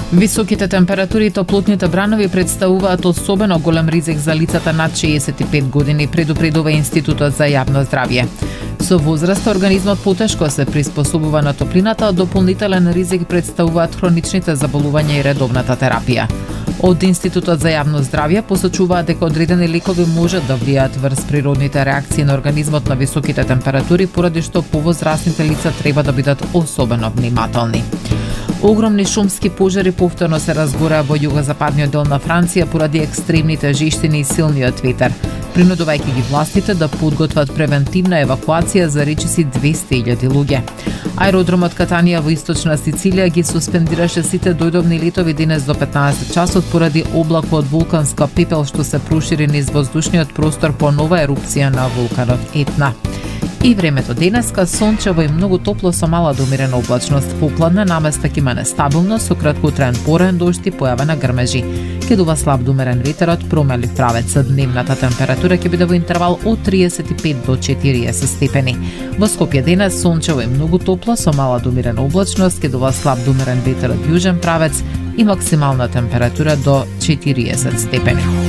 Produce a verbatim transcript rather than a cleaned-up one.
Високите температури и топлотните бранови представуваат особено голем ризик за лицата над шеесет и пет години, предупредува Институтот за јавно здравје. Со возраста организмот потешко се приспособува на топлината, а дополнителен ризик представуваат хроничните заболувања и редовната терапија. Од Институтот за јавно здравје посочуваат дека одредени лекови можат да влијаат врз природните реакции на организмот на високите температури, поради што повозрастните лица треба да бидат особено внимателни. Огромни шумски пожари повторно се разгораа во југозападниот дел на Франција поради екстремните жештини и силниот ветер, принудувајќи ги властите да подготват превентивна евакуација за речиси двесте илјади луѓе. Аеродромот Катанија во источна Сицилија ги суспендираше сите дојдовни летови денес до петнаесет часот поради облак од вулканска пепел што се прошири низ воздушниот простор по нова ерупција на вулканот Етна. И времето денеска сончево и многу топло со мала до умерена облачност. Попладне наместа ќе има нестабилно со краткотраен порен дожд и појава на грмежи. Ќе дува слаб до умерен ветер од промелив правец. Дневната температура ќе биде во интервал од триесет и пет до четириесет степени. Во Скопје денес сончево и многу топло со мала до умерена облачност, ќе дува слаб до умерен ветер од јужен правец и максимална температура до четириесет степени.